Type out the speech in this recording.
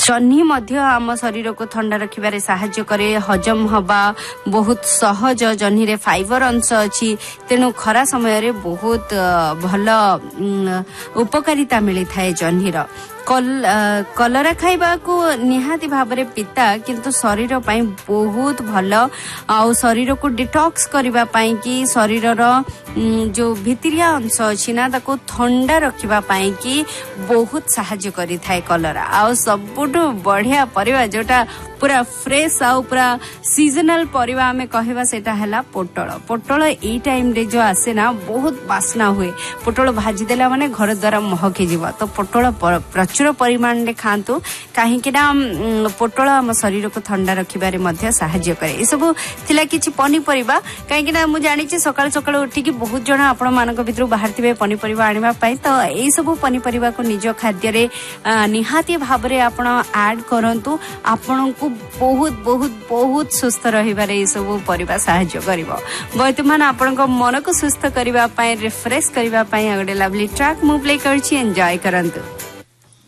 जह्नी मध्य आम शरीर को ठंडा रखिबारे साहाय्य करे हजम हवा बहुत सहज जह्नी रे फाइबर अंश अछि तेणु खरा समय रे बहुत भल उपकारिता मिली थाए जह्नी रो कलरा खाइबा को निहाती भाबरे पिता किंतु शरीर पई बहुत भल आ शरीर को डिटॉक्स करबा पई कि शरीर रो जो भितरिया अंश अछि ना ताको ठंडा रखिबा पई कि बहुत सहाय्य करि थाए कलरा आ सबुटो बढ़िया परिबा जोटा पूरा फ्रेश आ पूरा सीजनल परिबा हमें कहबा सेटा हला पोटल ए टाइम रे जो आसे ना बहुत वासना हुए पोटल भाजी देला माने घर द्वारा महकी जीवा तो पोटल प्रचुर परिमाण रे खांतु काहे कि ना पोटल हम शरीर को ठंडा रखिबारे मध्ये सहाय्य करे ए सब थिला किछि पनी परिबा काहे कि ना मु जानि छि सकाळ सकाळ उठी कि बहुत जण आपण मानक भितरु बाहरतिबे पनी परिबा आनिबा पई तो ए सब पनी परिबा को निज खाद्य रे निहाती भाबरे आपण ऐड करंतु आपण को बहुत बहुत बहुत सुस्थ रहिबारे ए सब परिबा सहाय्य करिवो वर्तमान आपण को मन को सुस्थ करिबा पई रिफ्रेश करिबा पई अगडे लवली ट्रैक मु प्ले करछि एन्जॉय करंतु।